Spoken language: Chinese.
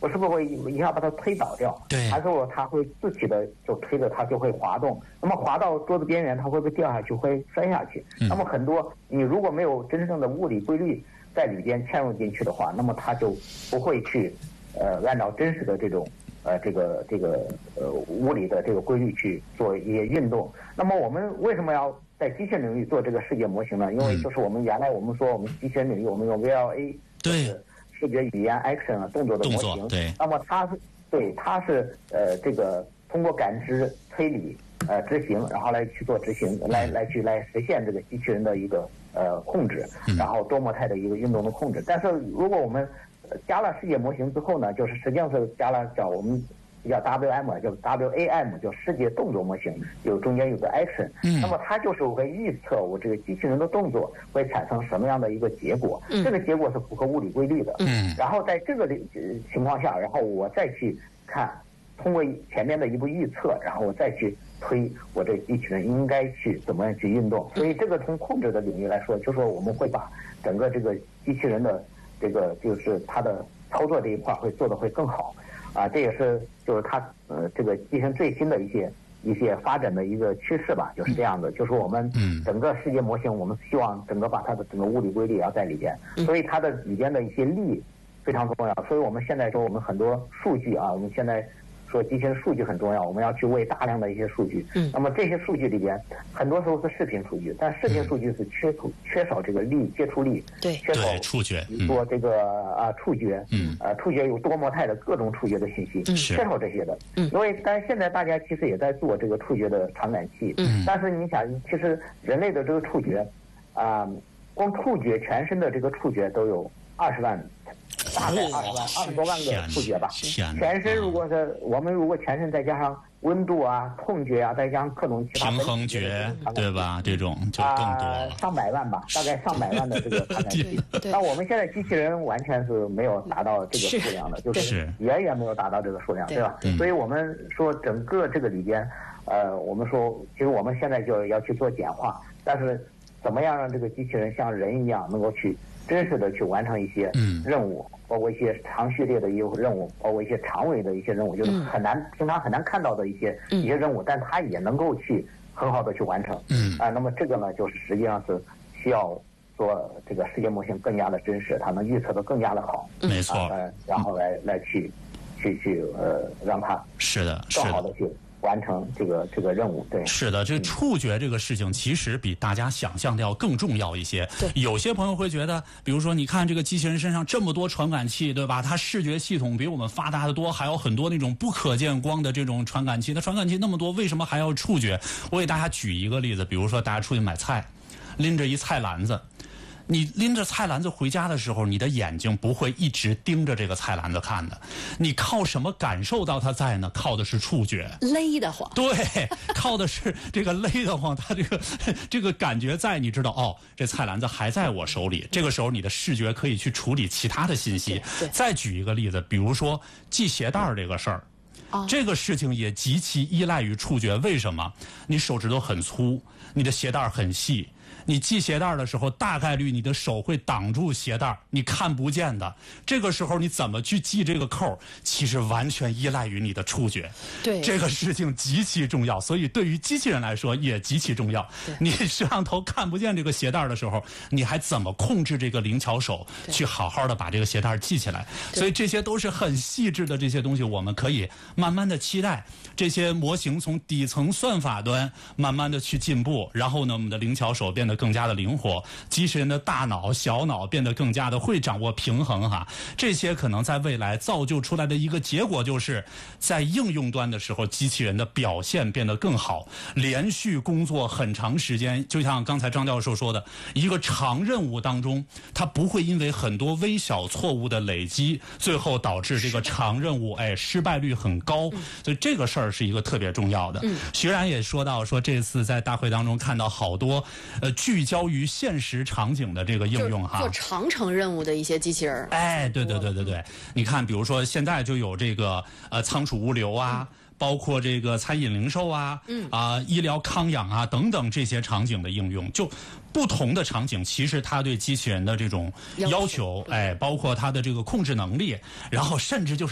我是不是会一下把它推倒掉？ 对， 还是说它会自己的就推着它就会滑动？那么滑到桌子边缘，它会不会掉下去，会摔下去？那么很多你如果没有真正的物理规律在里边嵌入进去的话，那么它就不会去按照真实的这种物理的这个规律去做一些运动。那么我们为什么要在机器人领域做这个世界模型呢？因为就是我们原来我们说我们机器人领域我们用 VLA 对视觉语言 action 啊动作的模型， 对， 那么它是这个通过感知推理执行，然后来去做执行，来实现这个机器人的一个控制，然后多模态的一个运动的控制。但是如果我们加了世界模型之后呢，就是实际上是加了叫我们叫 WM， 叫 WAM， 叫世界动作模型，中间有个 action，那么它就是会预测我这个机器人的动作会产生什么样的一个结果，这个结果是符合物理规律的，然后在这个情况下，然后我再去看，通过前面的一步预测，然后我再去推我这个机器人应该去怎么样去运动。所以这个从控制的领域来说，就是说我们会把整个这个机器人的这个就是它的操作这一块会做得会更好。这也是就是它这个机器人最新的一些发展的一个趋势吧，就是这样的。就是我们整个世界模型，我们希望整个把它的整个物理规律也要在里边，所以它的里边的一些力非常重要。所以我们现在说我们很多数据我们现在说机器人数据很重要，我们要去喂大量的一些数据。那么这些数据里边，很多时候是视频数据，但视频数据是缺少这个接触力， 对， 缺少触觉， 说这个触觉，触觉有多模态的各种触觉的信息，缺少这些的。因为但是现在大家其实也在做这个触觉的传感器，但是你想，其实人类的这个触觉，光触觉全身的这个触觉都有20万。大概20多万个触觉吧。全身如果是我们如果全身再加上温度痛觉再加上各种其他平衡觉，对吧？这种就更多了。 上百万吧，大概上百万的这个传感器。那我们现在机器人完全是没有达到这个数量的，就是远远没有达到这个数量，对吧？所以我们说整个这个里边，我们说其实我们现在就要去做简化，但是怎么样让这个机器人像人一样能够去真实的去完成一些任务，包括一些长序列的一些任务，包括一些长尾的一些任务，就是平常很难看到的一些任务，但它也能够去很好的去完成。那么这个呢，就是实际上是需要做这个世界模型更加的真实，它能预测的更加的好。 没错。 然后来去让它是的， 更好的去完成这个任务。对， 是的，这触觉这个事情其实比大家想象的要更重要一些。 对， 有些朋友会觉得，比如说你看这个机器人身上这么多传感器，对吧？它视觉系统比我们发达的多，还有很多那种不可见光的这种传感器。它传感器那么多，为什么还要触觉？我给大家举一个例子，比如说大家出去买菜，拎着一菜篮子。你拎着菜篮子回家的时候，你的眼睛不会一直盯着这个菜篮子看的，你靠什么感受到它在呢？靠的是触觉， 勒得慌。 对，靠的是这个勒得慌，它这个感觉在，你知道这菜篮子还在我手里，这个时候你的视觉可以去处理其他的信息。再举一个例子，比如说系鞋带这个事儿。这个事情也极其依赖于触觉，为什么？你手指头很粗，你的鞋带很细，你系鞋带的时候，大概率你的手会挡住鞋带，你看不见的。这个时候你怎么去系这个扣，其实完全依赖于你的触觉。 对， 这个事情极其重要，所以对于机器人来说也极其重要。你摄像头看不见这个鞋带的时候，你还怎么控制这个灵巧手去好好的把这个鞋带系起来？所以这些都是很细致的这些东西，我们可以慢慢的期待这些模型从底层算法端慢慢的去进步，然后呢，我们的灵巧手变得更加的灵活，机器人的大脑小脑变得更加的会掌握平衡这些可能在未来造就出来的一个结果，就是在应用端的时候，机器人的表现变得更好，连续工作很长时间，就像刚才张教授说的，一个长任务当中，它不会因为很多微小错误的累积，最后导致这个长任务失败率很高。所以这个事儿是一个特别重要的。徐然也说到说这次在大会当中看到好多聚焦于现实场景的这个应用做长程任务的一些机器人。 对，你看比如说现在就有这个仓储物流包括这个餐饮零售医疗康养等等这些场景的应用，就不同的场景，其实它对机器人的这种要求包括它的这个控制能力，然后甚至就是